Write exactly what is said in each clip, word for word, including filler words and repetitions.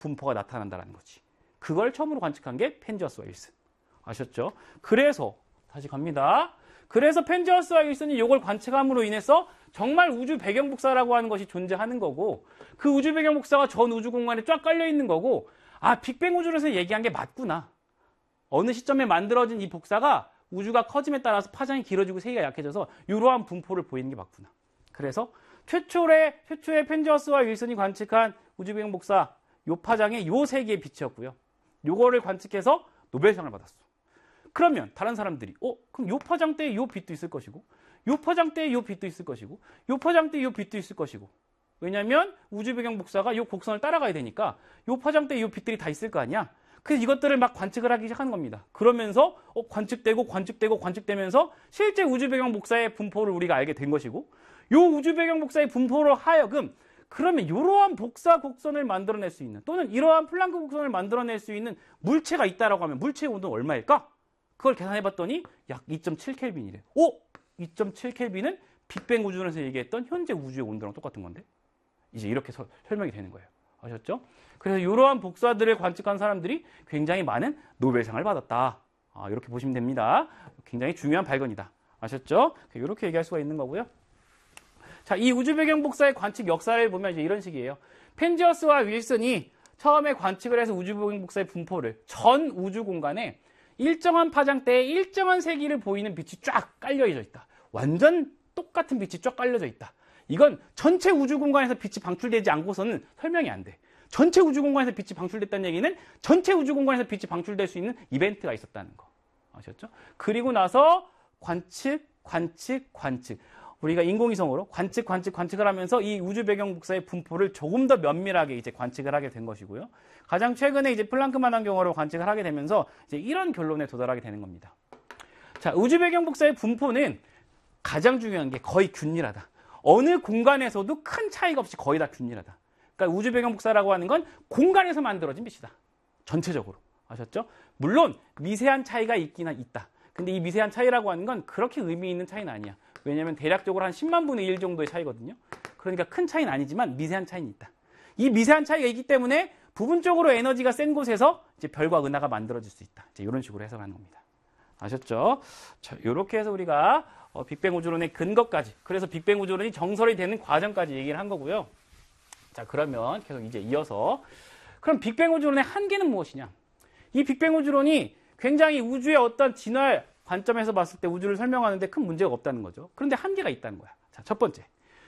분포가 나타난다는 거지. 그걸 처음으로 관측한 게 펜지어스와 윌슨. 아셨죠? 그래서 다시 갑니다. 그래서 펜지어스와 윌슨이 이걸 관측함으로 인해서 정말 우주 배경 복사라고 하는 것이 존재하는 거고, 그 우주 배경 복사가 전 우주 공간에 쫙 깔려 있는 거고, 아, 빅뱅 우주론에서 얘기한 게 맞구나. 어느 시점에 만들어진 이 복사가 우주가 커짐에 따라서 파장이 길어지고 세기가 약해져서 이러한 분포를 보이는 게 맞구나. 그래서 최초의 최초의 펜지어스와 윌슨이 관측한 우주 배경 복사 요 파장의 요 세 개의 빛이었고요. 요거를 관측해서 노벨상을 받았어. 그러면 다른 사람들이 어 그럼 요 파장대에 요 빛도 있을 것이고, 요 파장대에 요 빛도 있을 것이고, 요 파장대에 요 빛도 있을 것이고. 왜냐면 우주 배경 복사가 요 곡선을 따라가야 되니까 요 파장대에 요 빛들이 다 있을 거 아니야. 그래서 이것들을 막 관측을 하기 시작하는 겁니다. 그러면서 어, 관측되고 관측되고 관측되면서 실제 우주 배경 복사의 분포를 우리가 알게 된 것이고, 요 우주 배경 복사의 분포로 하여금 그러면 이러한 복사 곡선을 만들어낼 수 있는, 또는 이러한 플랑크 곡선을 만들어낼 수 있는 물체가 있다라고 하면 물체의 온도는 얼마일까? 그걸 계산해봤더니 약 이 점 칠 켈빈이래. 오! 이 점 칠 켈빈은 빅뱅 우주론에서 얘기했던 현재 우주의 온도랑 똑같은 건데? 이제 이렇게 서, 설명이 되는 거예요. 아셨죠? 그래서 이러한 복사들을 관측한 사람들이 굉장히 많은 노벨상을 받았다. 아, 이렇게 보시면 됩니다. 굉장히 중요한 발견이다. 아셨죠? 이렇게 얘기할 수가 있는 거고요. 자, 이 우주 배경 복사의 관측 역사를 보면 이제 이런 식이에요. 펜지어스와 윌슨이 처음에 관측을 해서 우주 배경 복사의 분포를 전 우주 공간에 일정한 파장대에 일정한 세기를 보이는 빛이 쫙 깔려져 있다. 완전 똑같은 빛이 쫙 깔려져 있다. 이건 전체 우주 공간에서 빛이 방출되지 않고서는 설명이 안 돼. 전체 우주 공간에서 빛이 방출됐다는 얘기는 전체 우주 공간에서 빛이 방출될 수 있는 이벤트가 있었다는 거. 아셨죠? 그리고 나서 관측, 관측, 관측. 우리가 인공위성으로 관측, 관측, 관측을 하면서 이 우주 배경 복사의 분포를 조금 더 면밀하게 이제 관측을 하게 된 것이고요. 가장 최근에 이제 플랑크만 환경으로 관측을 하게 되면서 이제 이런 결론에 도달하게 되는 겁니다. 자, 우주 배경 복사의 분포는 가장 중요한 게 거의 균일하다. 어느 공간에서도 큰 차이가 없이 거의 다 균일하다. 그러니까 우주 배경 복사라고 하는 건 공간에서 만들어진 빛이다. 전체적으로. 아셨죠? 물론 미세한 차이가 있긴 있다. 근데 이 미세한 차이라고 하는 건 그렇게 의미 있는 차이는 아니야. 왜냐하면 대략적으로 한 십만 분의 일 정도의 차이거든요. 그러니까 큰 차이는 아니지만 미세한 차이는 있다. 이 미세한 차이가 있기 때문에 부분적으로 에너지가 센 곳에서 이제 별과 은하가 만들어질 수 있다. 이제 이런 식으로 해석하는 겁니다. 아셨죠? 자, 이렇게 해서 우리가 어, 빅뱅 우주론의 근거까지, 그래서 빅뱅 우주론이 정설이 되는 과정까지 얘기를 한 거고요. 자, 그러면 계속 이제 이어서 그럼 빅뱅 우주론의 한계는 무엇이냐? 이 빅뱅 우주론이 굉장히 우주의 어떤 진화 관점에서 봤을 때 우주를 설명하는데 큰 문제가 없다는 거죠. 그런데 한계가 있다는 거야. 자, 첫 번째.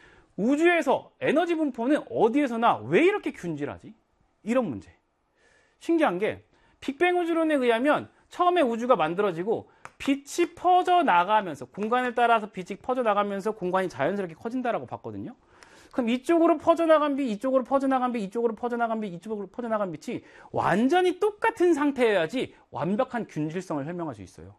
우주에서 에너지 분포는 어디에서나 왜 이렇게 균질하지? 이런 문제. 신기한 게 빅뱅 우주론에 의하면 처음에 우주가 만들어지고 빛이 퍼져나가면서, 공간을 따라서 빛이 퍼져나가면서 공간이 자연스럽게 커진다라고 봤거든요. 그럼 이쪽으로 퍼져나간 빛, 이쪽으로 퍼져나간 빛, 이쪽으로 퍼져나간 빛, 이쪽으로 퍼져나간 빛이 완전히 똑같은 상태여야지 완벽한 균질성을 설명할 수 있어요.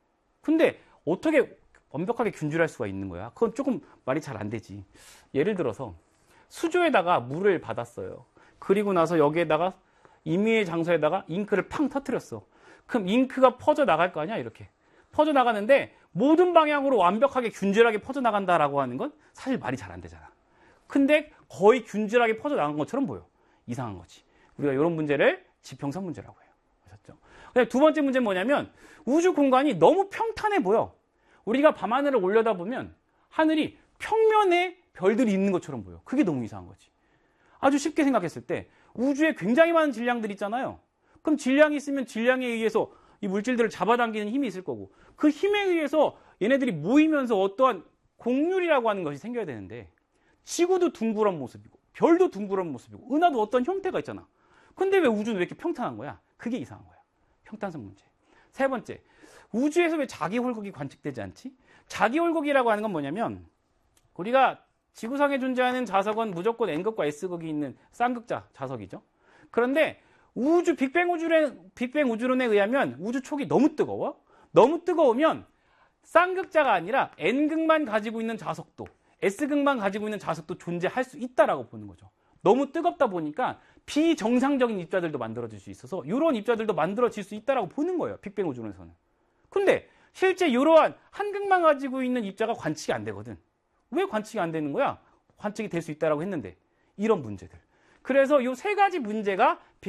근데 어떻게 완벽하게 균질할 수가 있는 거야? 그건 조금 말이 잘 안 되지. 예를 들어서 수조에다가 물을 받았어요. 그리고 나서 여기에다가 임의의 장소에다가 잉크를 팡 터뜨렸어. 그럼 잉크가 퍼져나갈 거 아니야? 이렇게. 퍼져나가는데 모든 방향으로 완벽하게 균질하게 퍼져나간다라고 하는 건 사실 말이 잘 안 되잖아. 근데 거의 균질하게 퍼져나간 것처럼 보여. 이상한 거지. 우리가 이런 문제를 지평선 문제라고 해요. 아셨죠? 두 번째 문제는 뭐냐면 우주 공간이 너무 평탄해 보여. 우리가 밤하늘을 올려다보면 하늘이 평면에 별들이 있는 것처럼 보여. 그게 너무 이상한 거지. 아주 쉽게 생각했을 때 우주에 굉장히 많은 질량들이 있잖아요. 그럼 질량이 있으면 질량에 의해서 이 물질들을 잡아당기는 힘이 있을 거고, 그 힘에 의해서 얘네들이 모이면서 어떠한 곡률이라고 하는 것이 생겨야 되는데, 지구도 둥그런 모습이고 별도 둥그런 모습이고 은하도 어떤 형태가 있잖아. 근데 왜 우주는 왜 이렇게 평탄한 거야? 그게 이상한 거야. 평탄성 문제. 세 번째, 우주에서 왜 자기 홀곡이 관측되지 않지? 자기 홀곡이라고 하는 건 뭐냐면, 우리가 지구상에 존재하는 자석은 무조건 N극과 S극이 있는 쌍극자 자석이죠. 그런데 우주 빅뱅 우주론, 빅뱅 우주론에 의하면 우주 촉이 너무 뜨거워. 너무 뜨거우면 쌍극자가 아니라 N극만 가지고 있는 자석도, S극만 가지고 있는 자석도 존재할 수 있다라고 보는 거죠. 너무 뜨겁다 보니까 비정상적인 입자들도 만들어질 수 있어서 이런 입자들도 만들어질 수 있다라고 보는 거예요. 빅뱅 우주론에서는. 근데 실제 이러한 한극만 가지고 있는 입자가 관측이 안 되거든. 왜 관측이 안 되는 거야? 관측이 될 수 있다라고 했는데. 이런 문제들. 그래서 이 세 가지 문제가